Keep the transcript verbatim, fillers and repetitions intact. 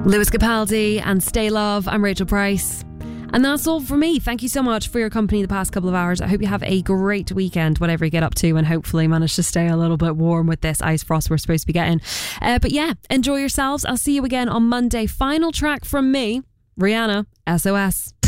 Lewis Capaldi and Stay Love. I'm Rachel Price. And that's all for me. Thank you so much for your company the past couple of hours. I hope you have a great weekend, whatever you get up to, and hopefully manage to stay a little bit warm with this ice frost we're supposed to be getting. Uh, but yeah, enjoy yourselves. I'll see you again on Monday. Final track from me, Rihanna, S O S.